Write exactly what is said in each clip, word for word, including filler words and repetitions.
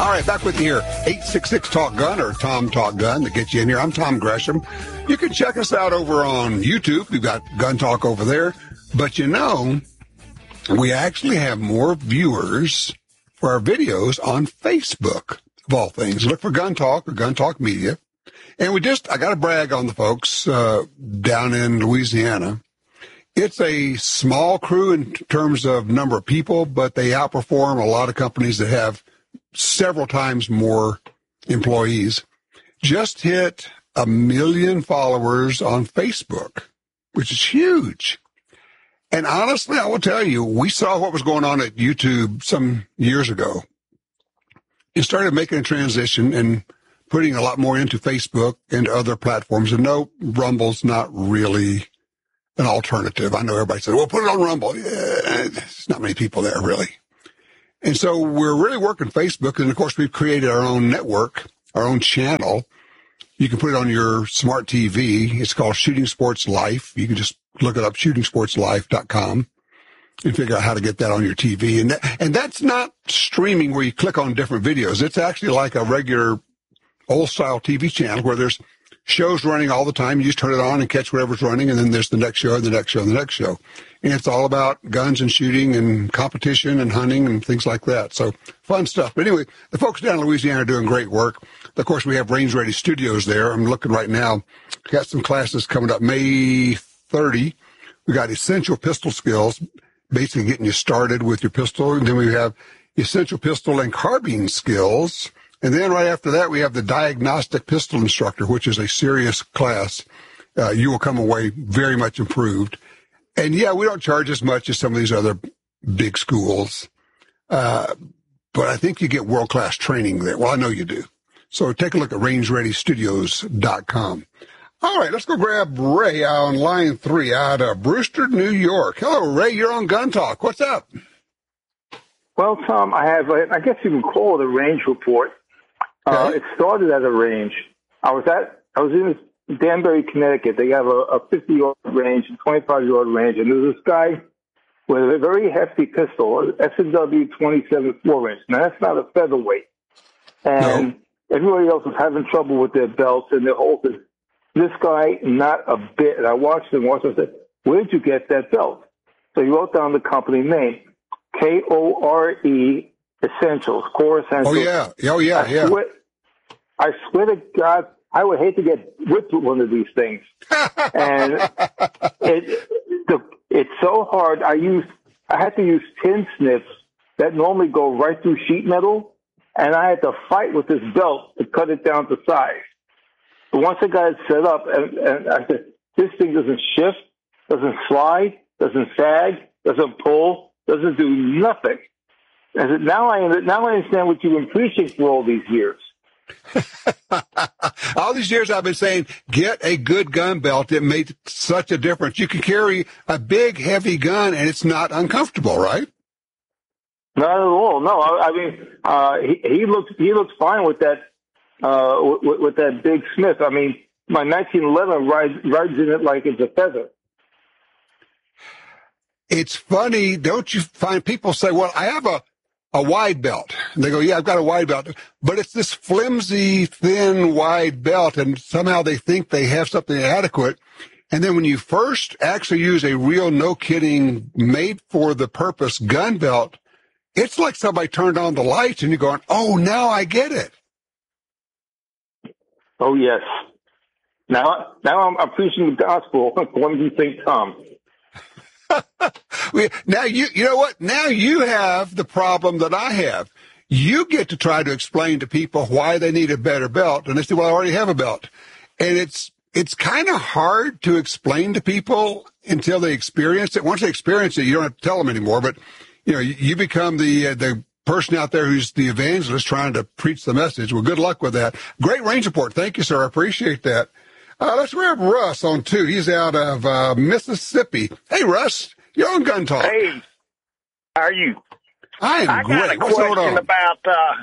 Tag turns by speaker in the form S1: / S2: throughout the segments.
S1: All right, back with you here. eight six six talk gun or Tom Talk Gun to get you in here. I'm Tom Gresham. You can check us out over on YouTube. We've got Gun Talk over there. But you know, we actually have more viewers for our videos on Facebook, of all things. Look for Gun Talk or Gun Talk Media. And we just, I got to brag on the folks uh, down in Louisiana. It's a small crew in terms of number of people, but they outperform a lot of companies that have several times more employees. Just hit a million followers on Facebook, which is huge. And honestly, I will tell you, we saw what was going on at YouTube some years ago. It started making a transition and putting a lot more into Facebook and other platforms. And no, Rumble's not really an alternative. I know everybody says, well, put it on Rumble. Yeah, there's not many people there, really. And so we're really working Facebook. And, of course, we've created our own network, our own channel. You can put it on your smart T V. It's called Shooting Sports Life. You can just look it up, shooting sports life dot com, and figure out how to get that on your T V. And that, and that's not streaming where you click on different videos. It's actually like a regular old-style T V channel where there's shows running all the time. You just turn it on and catch whatever's running, and then there's the next show, and the next show, and the next show. And it's all about guns and shooting and competition and hunting and things like that. So fun stuff. But anyway, the folks down in Louisiana are doing great work. Of course, we have Range Ready Studios there. I'm looking right now. Got some classes coming up May thirtieth. We got Essential Pistol Skills, basically getting you started with your pistol. And then we have Essential Pistol and Carbine Skills. And then right after that, we have the Diagnostic Pistol Instructor, which is a serious class. Uh, you will come away very much improved. And, yeah, we don't charge as much as some of these other big schools. Uh, but I think you get world-class training there. Well, I know you do. So take a look at range ready studios dot com. All right, let's go grab Ray on line three out of Brewster, New York. Hello, Ray. You're on Gun Talk. What's up?
S2: Well, Tom, I have, a, I guess you can call it a range report. Uh,
S1: Okay.
S2: it started at a range. I was at, I was in Danbury, Connecticut. They have a, a fifty-yard range, a twenty-five-yard range, and there's this guy with a very hefty pistol, an S and W twenty-seven four-inch. Now, that's not a featherweight. And
S1: No.
S2: everybody else was having trouble with their belts and their holsters. This guy, not a bit. And I watched him once and I said, where'd you get that belt? So he wrote down the company name, K O R E Essentials, Core Essentials.
S1: Oh, yeah. Oh, yeah,
S2: I
S1: yeah.
S2: Swear, I swear to God, I would hate to get whipped with one of these things. And it, the, it's so hard. I used, I had to use tin snips that normally go right through sheet metal, and I had to fight with this belt to cut it down to size. But once I got it set up, and, and I said, this thing doesn't shift, doesn't slide, doesn't sag, doesn't pull, doesn't do nothing. I said, now I, now I understand what you've been preaching for all these years.
S1: All these years I've been saying, get a good gun belt. It made such a difference. You can carry a big, heavy gun, and it's not uncomfortable, right?
S2: Not at all. No, I, I mean, uh, he, he looks he looks fine with that uh, with, with that big Smith. I mean, my nineteen eleven rides rides in it like it's a feather.
S1: It's funny, don't you find people say, well, I have a, a wide belt. And they go, yeah, I've got a wide belt. But it's this flimsy, thin, wide belt, and somehow they think they have something adequate. And then when you first actually use a real, no-kidding, made-for-the-purpose gun belt, it's like somebody turned on the lights, and you're going, oh, now I get it.
S2: Oh, yes. Now, now I'm, I'm preaching the gospel. What do you think, Tom?
S1: we, now, you you know what? Now you have the problem that I have. You get to try to explain to people why they need a better belt, and they say, well, I already have a belt. And it's it's kind of hard to explain to people until they experience it. Once they experience it, you don't have to tell them anymore, but you know, you, you become the uh, the person out there who's the evangelist trying to preach the message. Well, good luck with that. Great range report. Thank you, sir. I appreciate that. Uh, let's grab Russ on two. He's out of uh, Mississippi. Hey, Russ, you're on Gun Talk.
S3: Hey, how are you?
S1: I am
S3: I
S1: great.
S3: got a
S1: What's going
S3: question
S1: on?
S3: about, uh,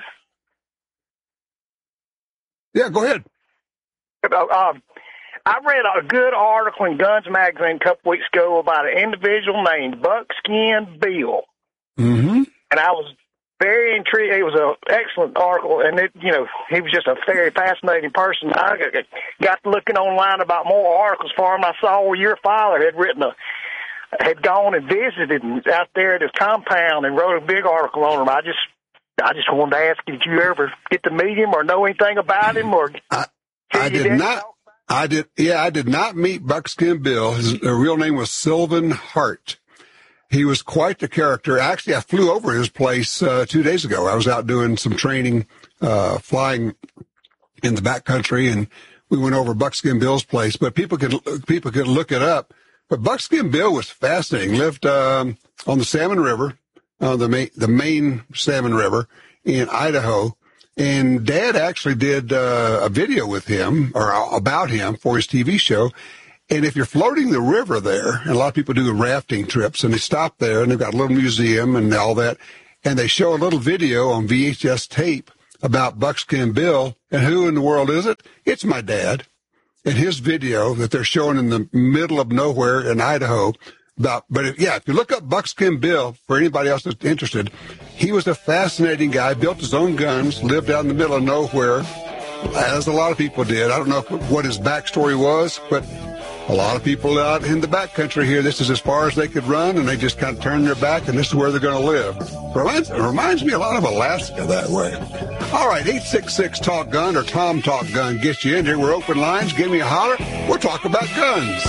S1: Yeah, go ahead.
S3: uh, um, I read a good article in Guns Magazine a couple weeks ago about an individual named Buckskin Bill.
S1: Mm-hmm.
S3: And I was very intriguing. It was an excellent article, and it, you know, he was just a very fascinating person. I got looking online about more articles for him. I saw where your father had written a, had gone and visited out there at his compound and wrote a big article on him. I just, I just wanted to ask you, did you ever get to meet him or know anything about him? Or
S1: I, I did not. I did. Yeah, I did not meet Buckskin Bill. His real name was Sylvan Hart. He was quite the character. Actually, I flew over his place uh, two days ago. I was out doing some training, uh, flying in the backcountry, and we went over Buckskin Bill's place. But people could people could look it up. But Buckskin Bill was fascinating. Lived um, on the Salmon River, uh, the main the main Salmon River in Idaho. And Dad actually did uh, a video with him or about him for his T V show. And if you're floating the river there, and a lot of people do rafting trips, and they stop there, and they've got a little museum and all that, and they show a little video on V H S tape about Buckskin Bill, and who in the world is it? It's my dad. And his video that they're showing in the middle of nowhere in Idaho about, but if, yeah, if you look up Buckskin Bill, for anybody else that's interested, he was a fascinating guy, built his own guns, lived out in the middle of nowhere, as a lot of people did. I don't know what his backstory was, but a lot of people out in the backcountry here, this is as far as they could run, and they just kind of turn their back, and this is where they're going to live. Reminds, it reminds me a lot of Alaska that way. All right, eight six six talk gun or Tom Talk Gun gets you in here. We're open lines. Give me a holler. We'll talk about guns.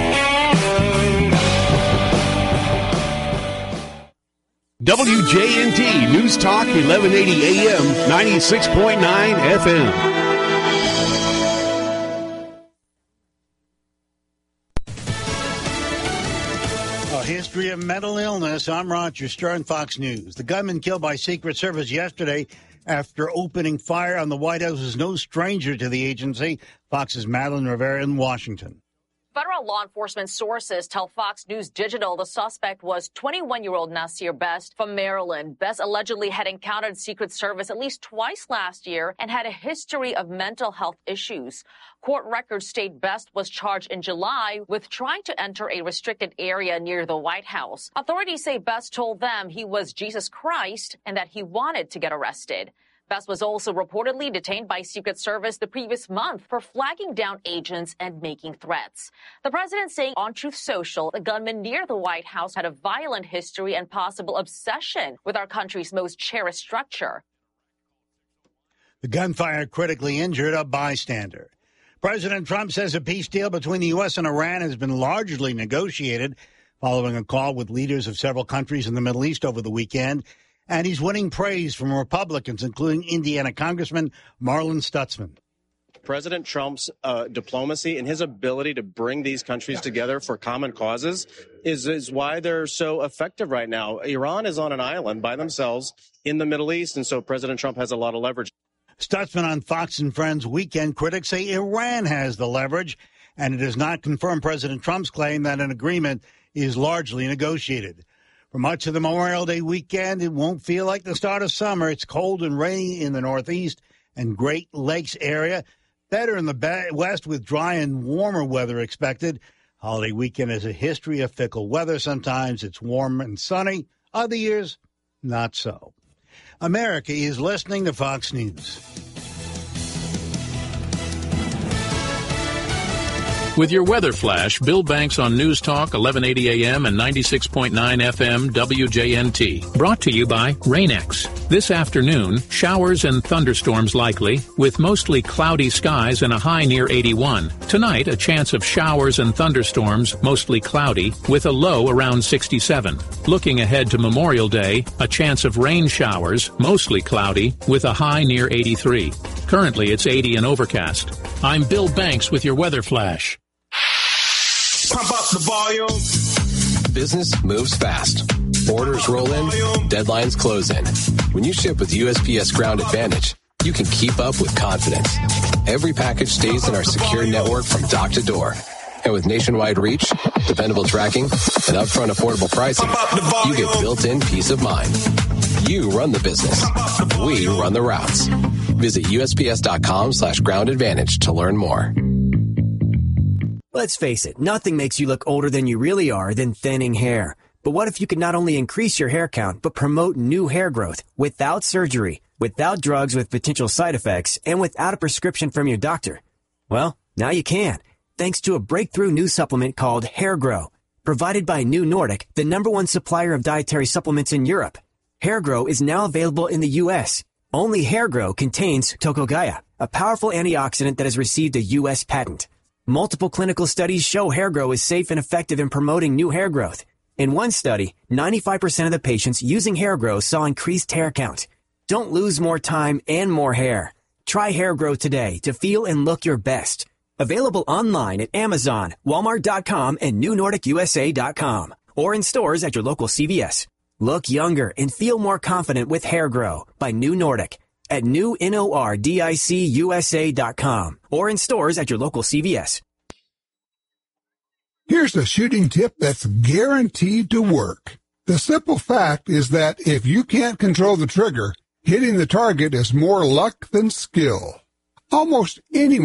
S4: W J N T News Talk eleven eighty A M, ninety-six point nine F M.
S5: History of mental illness. I'm Roger Stern, Fox News. The gunman killed by Secret Service yesterday after opening fire on the White House is no stranger to the agency. Fox's Madeline Rivera in Washington.
S6: Federal law enforcement sources tell Fox News Digital the suspect was twenty-one-year-old Nasir Best from Maryland. Best allegedly had encountered Secret Service at least twice last year and had a history of mental health issues. Court records state Best was charged in July with trying to enter a restricted area near the White House. Authorities say Best told them he was Jesus Christ and that he wanted to get arrested. Best was also reportedly detained by Secret Service the previous month for flagging down agents and making threats. The president saying on Truth Social, the gunman near the White House had a violent history and possible obsession with our country's most cherished structure.
S5: The gunfire critically injured a bystander. President Trump says a peace deal between the U S and Iran has been largely negotiated following a call with leaders of several countries in the Middle East over the weekend. And he's winning praise from Republicans, including Indiana Congressman Marlin Stutzman.
S7: President Trump's uh, diplomacy and his ability to bring these countries together for common causes is, is why they're so effective right now. Iran is on an island by themselves in the Middle East, and so President Trump has a lot of leverage.
S5: Stutzman on Fox and Friends Weekend. Critics say Iran has the leverage, and it does not confirm President Trump's claim that an agreement is largely negotiated. For much of the Memorial Day weekend, it won't feel like the start of summer. It's cold and rainy in the Northeast and Great Lakes area. Better in the West with dry and warmer weather expected. Holiday weekend has a history of fickle weather. Sometimes it's warm and sunny. Other years, not so. America is listening to Fox News.
S8: With your weather flash, Bill Banks on News Talk eleven eighty A M and ninety-six point nine F M W J N T. Brought to you by Rain-X. This afternoon, showers and thunderstorms likely, with mostly cloudy skies and a high near eighty-one. Tonight, a chance of showers and thunderstorms, mostly cloudy, with a low around sixty-seven. Looking ahead to Memorial Day, a chance of rain showers, mostly cloudy, with a high near eighty-three. Currently, it's eighty and overcast. I'm Bill Banks with your weather flash.
S9: Pump up the volume.
S10: Business moves fast. Orders roll in, deadlines close in. When you ship with U S P S Ground Advantage, you can keep up with confidence. Every package stays in our secure network from dock to door. And with nationwide reach, dependable tracking, and upfront affordable pricing, you get built-in peace of mind. You run the business. We run the routes. Visit U S P S dot com slash ground advantage to learn more.
S11: Let's face it, nothing makes you look older than you really are than thinning hair. But what if you could not only increase your hair count, but promote new hair growth without surgery, without drugs with potential side effects, and without a prescription from your doctor? Well, now you can, thanks to a breakthrough new supplement called Hair Grow, provided by New Nordic, the number one supplier of dietary supplements in Europe. Hair Grow is now available in the U S. Only Hair Grow contains Tocogaya, a powerful antioxidant that has received a U S patent. Multiple clinical studies show Hair Grow is safe and effective in promoting new hair growth. In one study, ninety-five percent of the patients using Hair Grow saw increased hair count. Don't lose more time and more hair. Try Hair Grow today to feel and look your best. Available online at Amazon, Walmart dot com, and New Nordic U S A dot com, or in stores at your local C V S. Look younger and feel more confident with Hair Grow by New Nordic at New Nordic U S A dot com, or in stores at your local C V S.
S1: Here's a shooting tip that's guaranteed to work. The simple fact is that if you can't control the trigger, hitting the target is more luck than skill. Almost anyone